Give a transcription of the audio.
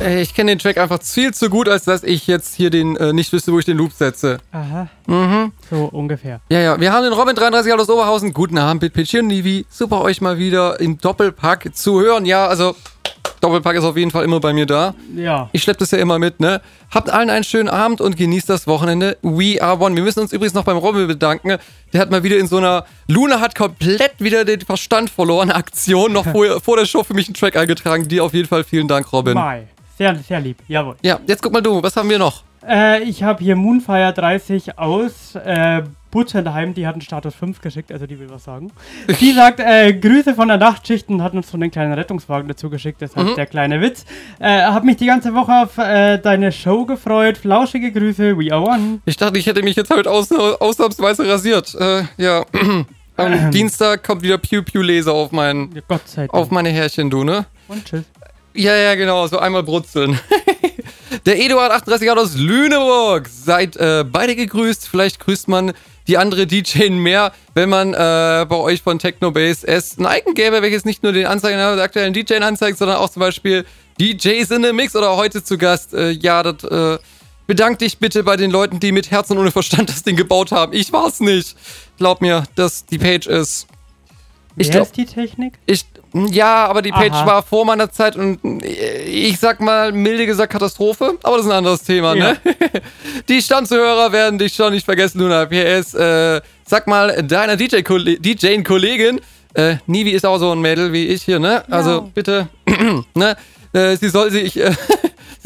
Ich kenne den Track einfach viel zu gut, als dass ich jetzt hier den nicht wüsste, wo ich den Loop setze. Aha. So ungefähr. Ja. Wir haben den Robin 33 aus Oberhausen. Guten Abend, mit Pitchi und Nivi. Super, euch mal wieder im Doppelpack zu hören. Ja, also Doppelpack ist auf jeden Fall immer bei mir da. Ja. Ich schleppe das ja immer mit, ne? Habt allen einen schönen Abend und genießt das Wochenende. We are one. Wir müssen uns übrigens noch beim Robin bedanken. Der hat mal wieder in so einer... Luna hat komplett wieder den Verstand verloren. Aktion. Noch vor der Show für mich einen Track eingetragen. Dir auf jeden Fall vielen Dank, Robin. Mai. Sehr, sehr lieb. Jawohl. Ja, jetzt guck mal du. Was haben wir noch? Ich habe hier Moonfire 30 aus Butzenheim, die hat einen Status 5 geschickt, also die will was sagen. Die sagt, Grüße von der Nachtschicht und hat uns so einen kleinen Rettungswagen dazu geschickt, deshalb der kleine Witz. Hab mich die ganze Woche auf deine Show gefreut, flauschige Grüße, we are one. Ich dachte, ich hätte mich jetzt heute ausnahmsweise rasiert. Ja, am Dienstag kommt wieder Pew-Pew-Laser auf meine Härchen, du, ne? Und tschüss. Ja, genau, so einmal brutzeln. Der Eduard 38 aus Lüneburg. Seid beide gegrüßt. Vielleicht grüßt man die andere DJ mehr, wenn man bei euch von Technobase es ein Icon gäbe, welches nicht nur den Anzeigen der aktuellen DJ anzeigt, sondern auch zum Beispiel DJs in the Mix oder heute zu Gast. Bedank dich bitte bei den Leuten, die mit Herz und ohne Verstand das Ding gebaut haben. Ich war's nicht. Glaub mir, dass die Page ist. Wer ist die Technik? Ja, aber die Page war vor meiner Zeit und ich sag mal, milde gesagt Katastrophe, aber das ist ein anderes Thema, ne? Die Stammzuhörer werden dich schon nicht vergessen, Luna. PS, sag mal, deiner DJ-Kollegin, Nivi ist auch so ein Mädel wie ich hier, ne? Also bitte, ne? Sie soll sich